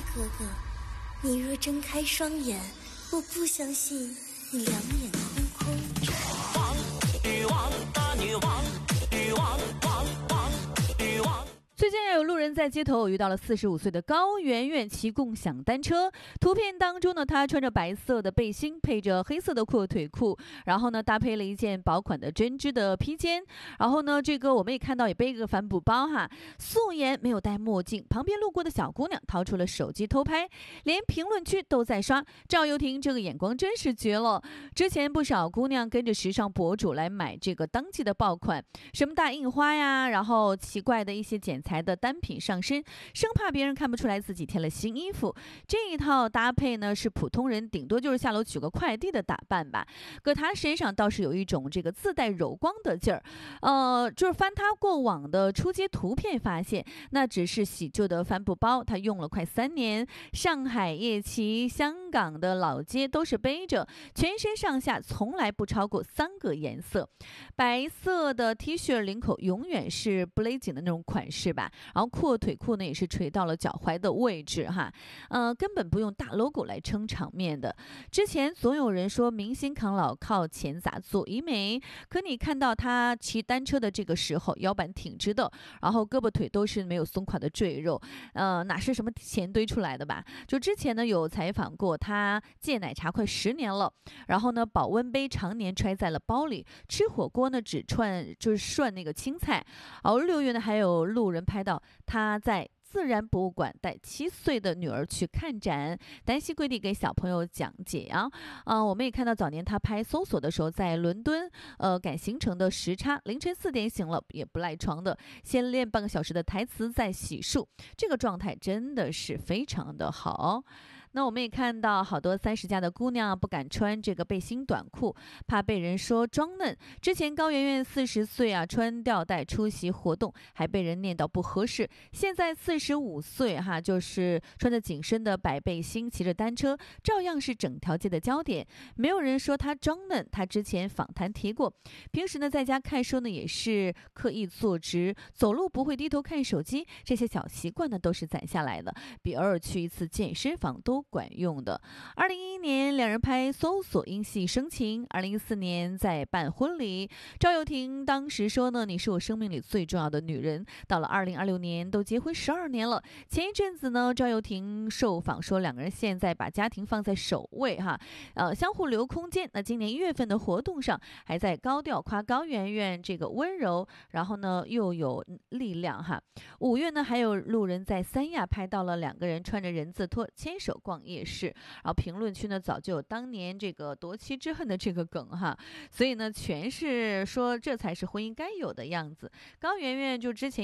哥哥，你若睁开双眼，我不相信你两眼空空。 女王大女王，女王王王女王。 最近有路人在街头遇到了45岁的高圆圆骑共享单车，图片当中呢，她穿着白色的背心，配着黑色的阔腿裤，然后呢搭配了一件薄款的针织的披肩，然后呢这个我们也看到也背一个帆布包哈，素颜没有戴墨镜，旁边路过的小姑娘掏出了手机偷拍，连评论区都在刷赵又廷这个眼光真是绝了。之前不少姑娘跟着时尚博主来买这个当季的爆款，什么大印花呀，然后奇怪的一些剪裁的单品上身，生怕别人看不出来自己添了新衣服。这一套搭配呢，是普通人顶多就是下楼取个快递的打扮吧。可他身上倒是有一种这个自带柔光的劲儿。就是翻他过往的出街图片，发现那只是洗旧的帆布包，他用了快3年，上海、叶骑、香港的老街都是背着，全身上下从来不超过3个颜色。白色的 T 恤领口永远是不勒紧的那种款式吧，然后阔腿裤呢也是垂到了脚踝的位置哈，根本不用大 logo 来撑场面的。之前总有人说明星抗老靠钱砸做医美，可你看到他骑单车的这个时候，腰板挺直的，然后胳膊腿都是没有松垮的赘肉，哪是什么钱堆出来的吧？就之前呢有采访过他戒奶茶快10年了，然后呢保温杯常年揣在了包里，吃火锅呢只涮那个青菜。6月呢还有路人拍到他在自然博物馆带7岁的女儿去看展，单膝跪地给小朋友讲解啊。我们也看到早年他拍搜索的时候，在伦敦赶行程的时差，凌晨4点醒了也不赖床的，先练半个小时的台词再洗漱，这个状态真的是非常的好。那我们也看到好多30加的姑娘不敢穿这个背心短裤，怕被人说装嫩。之前高圆圆40岁啊，穿吊带出席活动还被人念叨不合适，现在45岁哈，就是穿着紧身的白背心骑着单车，照样是整条街的焦点，没有人说她装嫩。她之前访谈提过，平时呢在家看书呢也是刻意坐直，走路不会低头看手机，这些小习惯呢都是攒下来的，比偶尔去一次健身房都管用的。2011年两人拍搜索因戏生情，2014年在办婚礼，赵又廷当时说呢，你是我生命里最重要的女人。到了2026年都结婚12年了。前一阵子呢赵又廷受访说两个人现在把家庭放在首位哈，相互留空间。那今年1月份的活动上还在高调夸高圆圆这个温柔，然后呢又有力量哈。5月呢还有路人在三亚拍到了两个人穿着人字拖牵手逛夜市，然后评论区呢早就有当年这个夺妻之恨的这个梗哈，所以呢全是说这才是婚姻该有的样子。高圆圆就之前